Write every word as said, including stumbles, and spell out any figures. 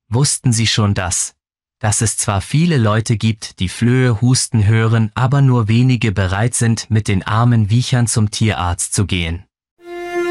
Wussten Sie schon das? Dass es zwar viele Leute gibt, die Flöhe husten hören, aber nur wenige bereit sind, mit den armen Viechern zum Tierarzt zu gehen.